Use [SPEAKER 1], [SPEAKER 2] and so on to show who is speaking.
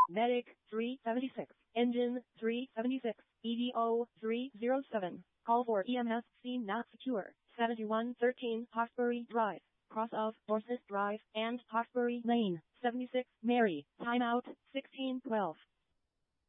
[SPEAKER 1] Medic 376, Engine 376, EDO 307. Call for EMS scene not secure. 7113 Hawkesbury Drive, cross of Dorset Drive and Hawkesbury Lane. 76 Mary, timeout 1612.